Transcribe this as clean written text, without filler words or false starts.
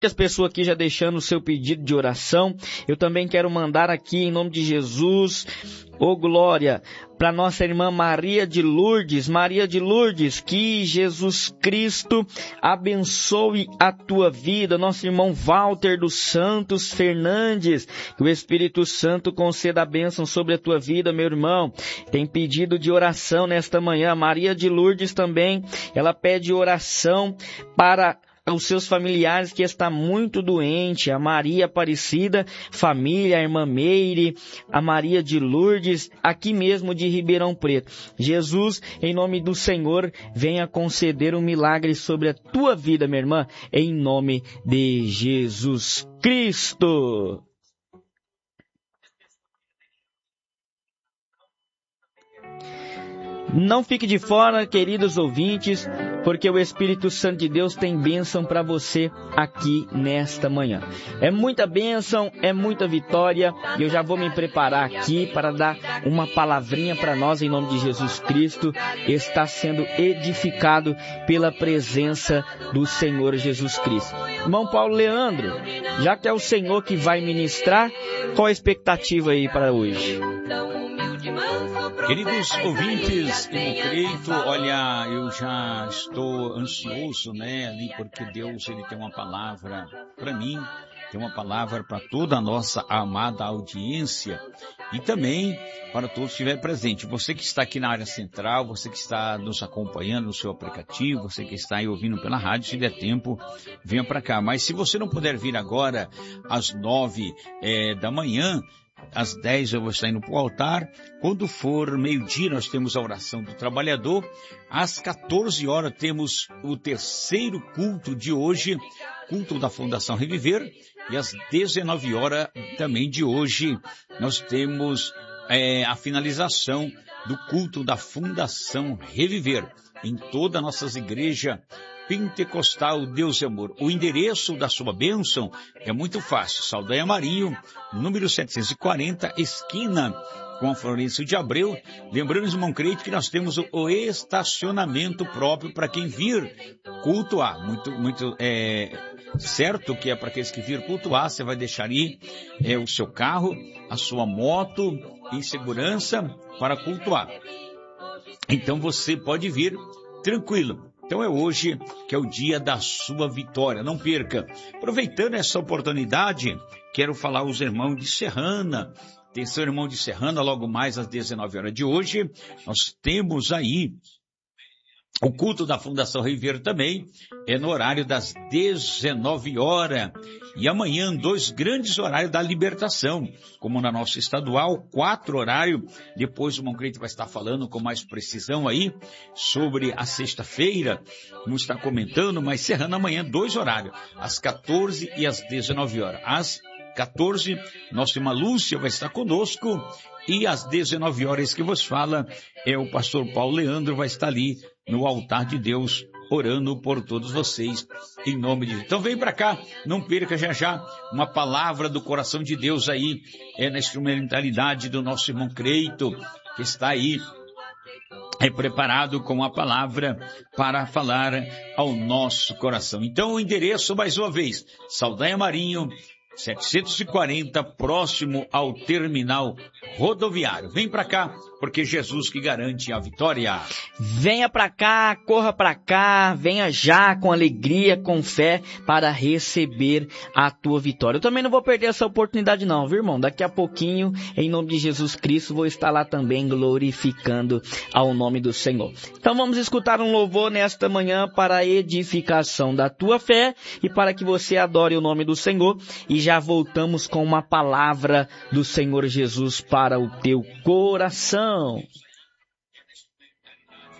As pessoas aqui já deixando o seu pedido de oração. Eu também quero mandar aqui em nome de Jesus, glória, para nossa irmã Maria de Lourdes. Maria de Lourdes, que Jesus Cristo abençoe a tua vida. Nosso irmão Walter dos Santos Fernandes, que o Espírito Santo conceda a bênção sobre a tua vida, meu irmão. Tem pedido de oração nesta manhã. Maria de Lourdes também, ela pede oração para os seus familiares que está muito doente, a Maria Aparecida, família, a irmã Meire, a Maria de Lourdes, aqui mesmo de Ribeirão Preto. Jesus, em nome do Senhor, venha conceder um milagre sobre a tua vida, minha irmã, em nome de Jesus Cristo. Não fique de fora, queridos ouvintes, porque o Espírito Santo de Deus tem bênção para você aqui nesta manhã. É muita bênção, é muita vitória, e eu já vou me preparar aqui para dar uma palavrinha para nós em nome de Jesus Cristo. Está sendo edificado pela presença do Senhor Jesus Cristo. Irmão Paulo Leandro, já que é o Senhor que vai ministrar, qual a expectativa aí para hoje? Queridos ouvintes, eu creio, olha, eu já estou ansioso, ali, porque Deus, Ele tem uma palavra para mim, tem uma palavra para toda a nossa amada audiência e também para todos que estiverem presentes. Você que está aqui na área central, você que está nos acompanhando no seu aplicativo, você que está aí ouvindo pela rádio, se der tempo, venha para cá. Mas se você não puder vir agora às 9 da manhã, às 10 eu vou estar indo para o altar. Quando for meio-dia, nós temos a oração do trabalhador. Às 14 horas temos o terceiro culto de hoje, culto da Fundação Reviver. E às 19 horas também de hoje, nós temos a finalização do culto da Fundação Reviver. Em todas as nossas igrejas Pentecostal Deus é Amor. O endereço da sua bênção é muito fácil. Saldanha Marinho, número 740, esquina com a Florencio de Abreu. Lembrando, irmão crente, que nós temos o estacionamento próprio para quem vir cultuar. Muito certo que é para aqueles que vir cultuar, você vai deixar aí o seu carro, a sua moto em segurança para cultuar. Então você pode vir tranquilo. Então é hoje que é o dia da sua vitória, não perca. Aproveitando essa oportunidade, quero falar aos irmãos de Serrana. Tem seu irmão de Serrana, logo mais às 19 horas de hoje. Nós temos aí o culto da Fundação Ribeiro também, é no horário das 19 horas. E amanhã, 2 grandes horários da libertação, como na nossa estadual, 4 horários. Depois o irmão crente vai estar falando com mais precisão aí sobre a sexta-feira, não está comentando, mas Serrana amanhã, 2 horários, às 14 e às 19 horas. Às 14, nossa irmã Lúcia vai estar conosco, e às 19 horas que vos fala, o pastor Paulo Leandro vai estar ali no altar de Deus, orando por todos vocês, em nome de Deus. Então vem para cá, não perca já uma palavra do coração de Deus aí, na instrumentalidade do nosso irmão Creito, que está aí, preparado com a palavra para falar ao nosso coração. Então o endereço, mais uma vez, Saldanha Marinho, 740, próximo ao terminal rodoviário. Vem pra cá, porque Jesus que garante a vitória. Venha pra cá, corra pra cá, venha já com alegria, com fé, para receber a tua vitória. Eu também não vou perder essa oportunidade não, viu, irmão? Daqui a pouquinho, em nome de Jesus Cristo, vou estar lá também glorificando ao nome do Senhor. Então vamos escutar um louvor nesta manhã para a edificação da tua fé e para que você adore o nome do Senhor. E já voltamos com uma palavra do Senhor Jesus para o teu coração.